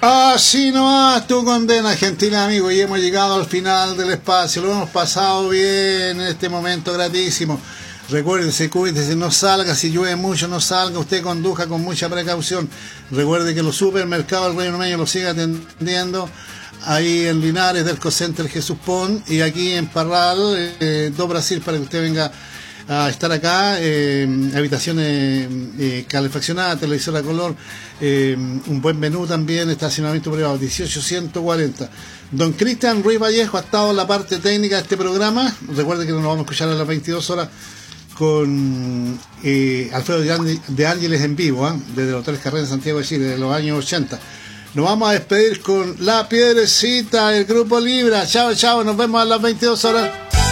Así nomás tu condena, gentil amigo, y hemos llegado al final del espacio. Lo hemos pasado bien en este momento gratísimo. Recuérdese, cuídese, no salga, si llueve mucho no salga, usted conduzca con mucha precaución. Recuerde que los supermercados del Reino Medio lo sigue atendiendo ahí en Linares, del Cocenter Jesús Pon, y aquí en Parral, do Brasil, para que usted venga a estar acá, habitaciones calefaccionadas, televisor a color, un buen menú también, estacionamiento privado, 18140. Don Cristian Ruiz Vallejo ha estado en la parte técnica de este programa. Recuerde que nos vamos a escuchar a las 22 horas con Alfredo de Ángeles en vivo, desde el Hotel Carrera en Santiago de Chile, de los años 80. Nos vamos a despedir con La Piedrecita, el Grupo Libra. Chao, chao, nos vemos a las 22 horas.